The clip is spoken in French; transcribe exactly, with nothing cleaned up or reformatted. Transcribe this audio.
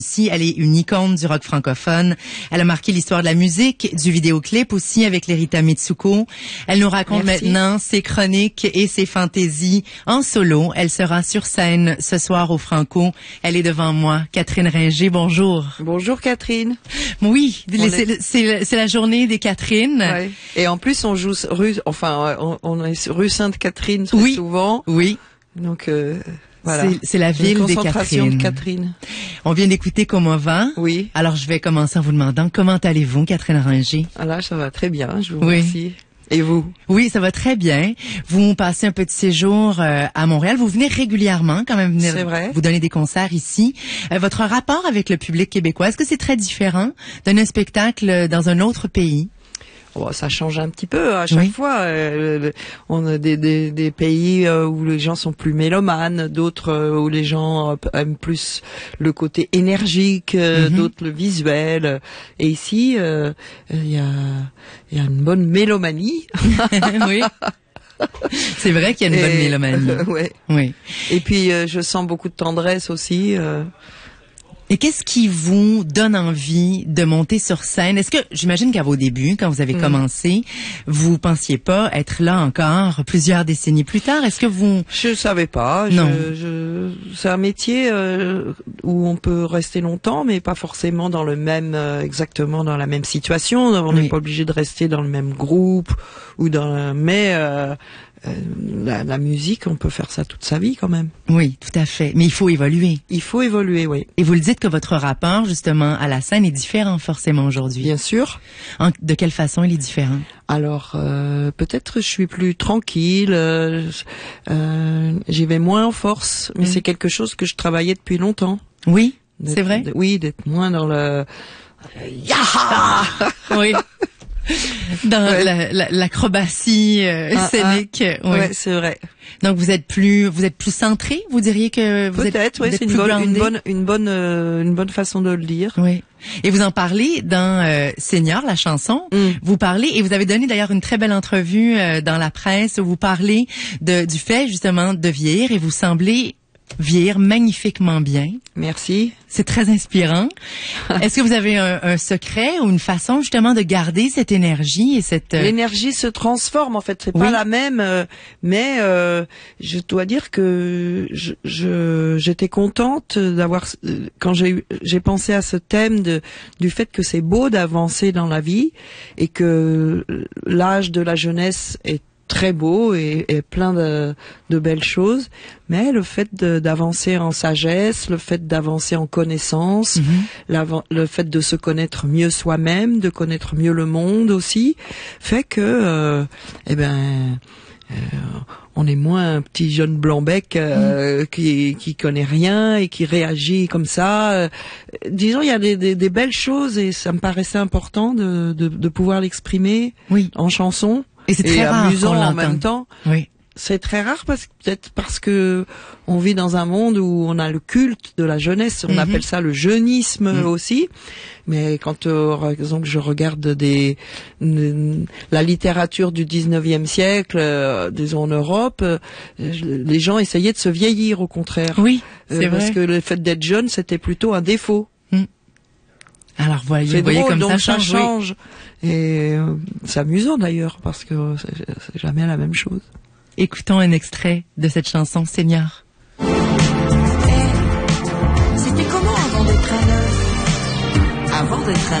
Ici, elle est une icône du rock francophone. Elle a marqué l'histoire de la musique, du vidéoclip aussi avec l'Erita Mitsuko. Elle nous raconte Merci. maintenant ses chroniques et ses fantaisies en solo. Elle sera sur scène ce soir au Franco. Elle est devant moi, Catherine Ringer. Bonjour. Bonjour Catherine. Oui, On c'est est- c'est- c'est la journée des Catherines. Ouais. Et en plus on joue rue, enfin on, on est rue Sainte-Catherine très Oui. souvent. Oui, Donc euh, voilà. c'est- c'est la ville Une des concentration Catherines. de Catherine. On vient d'écouter Comment va. Oui. Alors, je vais commencer en vous demandant comment allez-vous, Catherine Ringer? Ah là, ça va très bien. Je vous Oui. remercie. Et vous? Oui, ça va très bien. Vous passez un petit séjour euh, à Montréal. Vous venez régulièrement quand même venir C'est vrai. vous donner des concerts ici. Euh, votre rapport avec le public québécois, est-ce que c'est très différent d'un un spectacle dans un autre pays? Oh, ça change un petit peu à chaque Oui. fois. Euh, le- on a des, des, des pays euh, où les gens sont plus mélomanes, d'autres euh, où les gens euh, aiment plus le côté énergique, euh, Mhm. d'autres le visuel. Et ici, euh, il y a, il y a une bonne mélomanie. Oui. C'est vrai qu'il y a une bonne Et- mélomanie. ouais. Oui. Et puis euh, je sens beaucoup de tendresse aussi. euh. Et qu'est-ce qui vous donne envie de monter sur scène? Est-ce que, j'imagine qu'à vos débuts, quand vous avez Mm. commencé, vous pensiez pas être là encore plusieurs décennies plus tard? Est-ce que vous... Je savais pas. Non. Je, je, c'est un métier euh, où on peut rester longtemps, mais pas forcément dans le même, euh, exactement dans la même situation. On n'est Oui. pas obligé de rester dans le même groupe ou dans. Mais euh, euh, la, la musique, on peut faire ça toute sa vie quand même. Oui, tout à fait. Mais il faut évoluer. Il faut évoluer, oui. Et vous le dites que votre rapport, justement, à la scène est différent forcément aujourd'hui. Bien sûr. En- de quelle façon il est différent? Alors euh, peut-être je suis plus tranquille, euh, euh, j'y vais moins en force, mais Mm. c'est quelque chose que je travaillais depuis longtemps. Oui, D'être- c'est vrai? de- oui, d'être moins dans le Yaha Oui. Dans Ouais. la- la- l'acrobatie euh, Ah, scénique. Oui. Ouais, c'est vrai. Donc vous êtes plus, vous êtes plus centré. Vous diriez que vous êtes, Peut-être, vous ouais, êtes c'est une plus bonne, une groundé? bonne, une bonne, euh, une bonne façon de le dire. Oui. Et vous en parlez dans euh, Senior, la chanson. Mm. Vous parlez, et vous avez donné d'ailleurs une très belle entrevue euh, dans la presse où vous parlez de, du fait justement de vieillir et vous semblez vieillir magnifiquement bien. Merci. C'est très inspirant. Est-ce que vous avez un, un secret ou une façon justement de garder cette énergie et cette... euh, L'énergie se transforme en fait, c'est Oui. pas la même, euh, mais euh, je dois dire que je, je- j'étais contente d'avoir euh, quand j'ai eu- j'ai pensé à ce thème de du fait que c'est beau d'avancer dans la vie et que l'âge de la jeunesse est très beau et, et plein de, de belles choses, mais le fait de- d'avancer en sagesse, le fait d'avancer en connaissance, Mhm. l'avan- le fait de se connaître mieux soi-même, de connaître mieux le monde aussi, fait que, euh, eh ben, euh, on est moins un petit jeune blanc-bec euh, qui qui connaît rien et qui réagit comme ça. Euh, disons, il y a des, des, des belles choses et ça me paraissait important de, de, de pouvoir l'exprimer Oui. en chanson. Et c'est Et très rare amusant qu'on en l'entende. même temps. Oui. C'est très rare parce que peut-être parce que on vit dans un monde où on a le culte de la jeunesse, on Mhm. appelle ça le jeunisme Mhm. aussi. Mais quand euh, par exemple je regarde des n- la littérature du dix-neuvième siècle, euh, disons en Europe, euh, je- les gens essayaient de se vieillir au contraire. Oui, Euh, c'est parce vrai. que le fait d'être jeune, c'était plutôt un défaut. Alors voyez, C'est voyez drôle, comme donc ça ça change. oui. change. Et euh, c'est amusant d'ailleurs parce que c'est c'est jamais la même chose. Écoutons un extrait de cette chanson, Seigneur. C'était comment avant d'être un homme? Avant d'être un